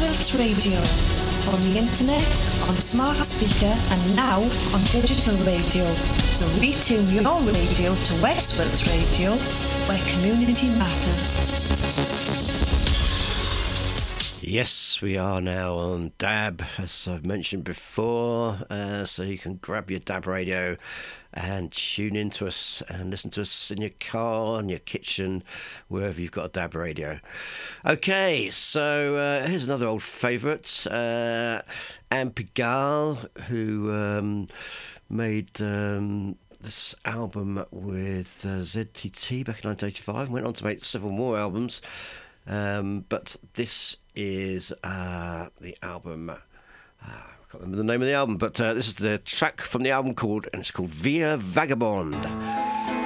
Westfield Radio. On the internet, on smart speaker, and now on digital radio. So retune your radio to Westfield Radio, where community matters. Yes, we are now on DAB, as I've mentioned before, so you can grab your DAB radio and tune into us and listen to us in your car, in your kitchen, wherever you've got a DAB radio. Okay, so here's another old favourite, Anne Pigalle, who made this album with ZTT back in 1985, went on to make several more albums, but this is the album. I can't remember the name of the album, but this is the track from the album and it's called Via Vagabond.